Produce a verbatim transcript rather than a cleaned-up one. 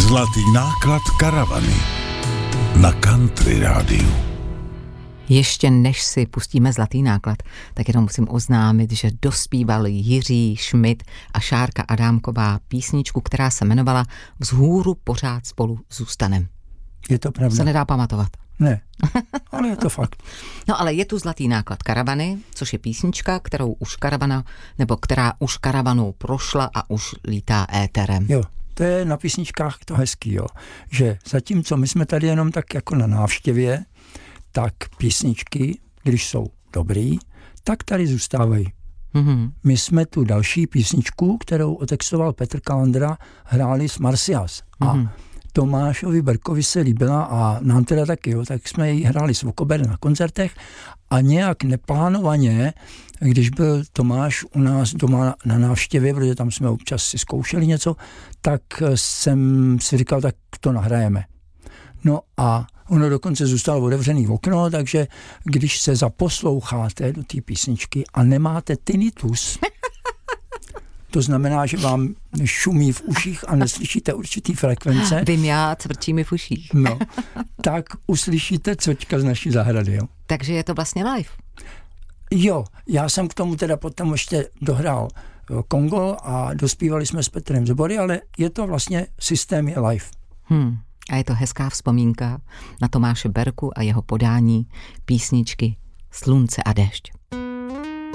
Zlatý náklad karavany na Country rádiu. Ještě než si pustíme Zlatý náklad, tak jenom musím oznámit, že dospívali Jiří Šmit a Šárka Adámková písničku, která se jmenovala Vzhůru pořád spolu zůstanem. Je to pravda. Se nedá pamatovat. Ne, ale je to fakt. No ale je tu Zlatý náklad karavany, což je písnička, kterou už karavana, nebo která už karavanou prošla a už lítá éterem. Jo, to je na písničkách to hezký, jo. Že zatímco my jsme tady jenom tak jako na návštěvě, tak písničky, když jsou dobrý, tak tady zůstávají. Mm-hmm. My jsme tu další písničku, kterou otextoval Petr Kalandra, hráli s Marcias. Mm-hmm. A Tomášovi Berkovi se líbila a nám teda taky, jo, tak jsme ji hráli s Vokober na koncertech a nějak neplánovaně, když byl Tomáš u nás doma na návštěvě, protože tam jsme občas si zkoušeli něco, tak jsem si říkal, tak to nahrajeme. No a ono dokonce zůstalo otevřený okno, takže když se zaposloucháte do té písničky a nemáte tinnitus, to znamená, že vám šumí v uších a neslyšíte určitý frekvence. Vím já, cvrčí mi v uších. No, tak uslyšíte cvrčka z naší zahrady, jo. Takže je to vlastně live. Jo, já jsem k tomu teda potom ještě dohrál Kongo a dospívali jsme s Petrem Zbory, ale je to vlastně systém je live. Hmm. A je to hezká vzpomínka na Tomáše Berku a jeho podání písničky Slunce a déšť.